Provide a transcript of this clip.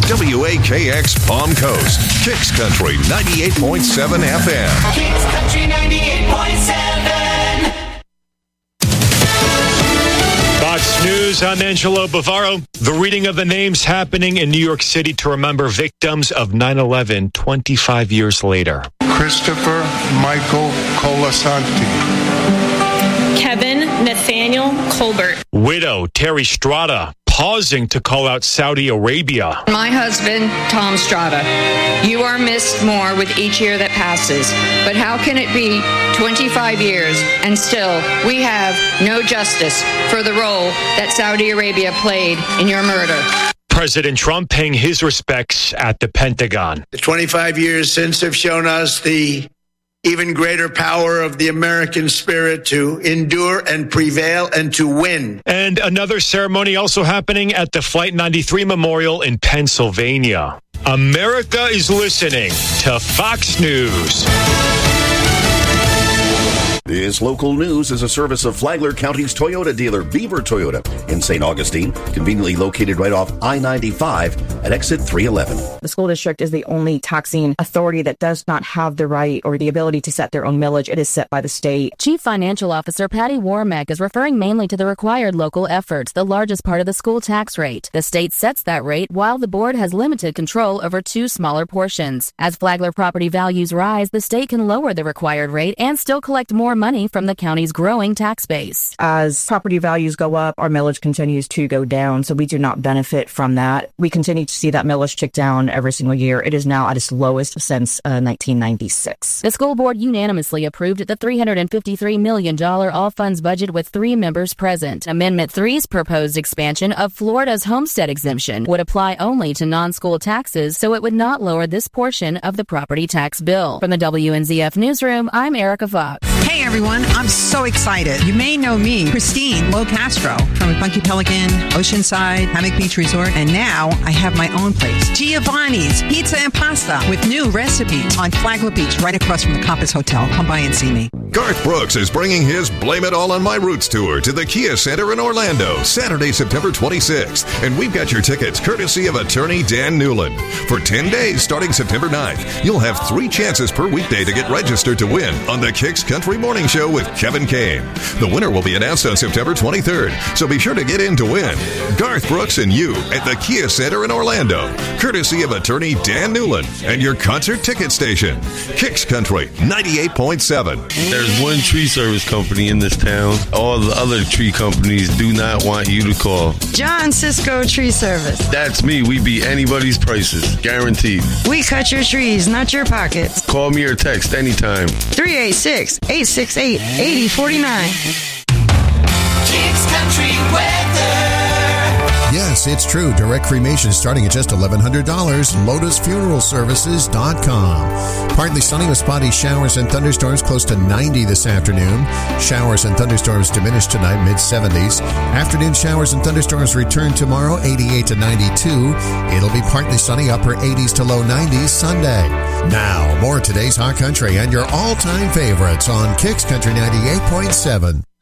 WAKX Palm Coast, Kicks Country 98.7 FM. Kicks Country 98.7. Fox News, I'm Angelo Bavaro. The reading of the names happening in New York City to remember victims of 9/11 25 years later. Christopher Michael Colasanti. Kevin Nathaniel Colbert. Widow Terry Strada pausing to call out Saudi Arabia. My husband, Tom Strada. You are missed more with each year that passes. But how can it be 25 years and still we have no justice for the role that Saudi Arabia played in your murder? President Trump paying his respects at the Pentagon. The 25 years since have shown us the even greater power of the American spirit to endure and prevail and to win. And another ceremony also happening at the Flight 93 Memorial in Pennsylvania. America is listening to Fox News. This local news is a service of Flagler County's Toyota dealer, Beaver Toyota, in St. Augustine, conveniently located right off I-95 at exit 311. The school district is the only taxing authority that does not have the right or the ability to set their own millage. It is set by the state. Chief Financial Officer Patty Warmack is referring mainly to the required local efforts, the largest part of the school tax rate. The state sets that rate while the board has limited control over two smaller portions. As Flagler property values rise, the state can lower the required rate and still collect more money from the county's growing tax base. As property values go up, our millage continues to go down, so we do not benefit from that. We continue to see that millage tick down every single year. It is now at its lowest since 1996. The school board unanimously approved the $353 million all-funds budget with 3 members present. Amendment 3's proposed expansion of Florida's homestead exemption would apply only to non-school taxes, so it would not lower this portion of the property tax bill. From the WNZF Newsroom, I'm Erica Fox. Hey everyone, I'm so excited. You may know me, Christine Locastro from Funky Pelican, Oceanside, Hammock Beach Resort, and now I have my own place, Giovanni's Pizza and Pasta, with new recipes on Flagler Beach, right across from the Compass Hotel. Come by and see me. Garth Brooks is bringing his Blame It All on My Roots tour to the Kia Center in Orlando, Saturday, September 26th. And we've got your tickets courtesy of attorney Dan Newland. For 10 days starting September 9th, you'll have 3 chances per weekday to get registered to win on the Kicks Country Morning Show with Kevin Kane. The winner will be announced on September 23rd, so be sure to get in to win. Garth Brooks and you at the Kia Center in Orlando, courtesy of attorney Dan Newland and your concert ticket station. Kicks Country 98.7. There's one tree service company in this town. All the other tree companies do not want you to call. John Cisco Tree Service. That's me. We beat anybody's prices. Guaranteed. We cut your trees, not your pockets. Call me or text anytime. 386-868-8049. Kicks Country Weather. Yes, it's true. Direct cremation starting at just $1,100. LotusFuneralServices.com. Partly sunny with spotty showers and thunderstorms, close to 90 this afternoon. Showers and thunderstorms diminish tonight, mid-70s. Afternoon showers and thunderstorms return tomorrow, 88 to 92. It'll be partly sunny, upper 80s to low 90s Sunday. Now, more of today's Hot Country and your all-time favorites on Kicks Country 98.7.